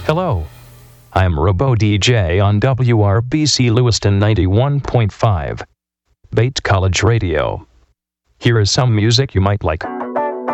Hello. I'm Robo DJ on WRBC Lewiston 91.5. Bait College Radio. Here is some music you might like.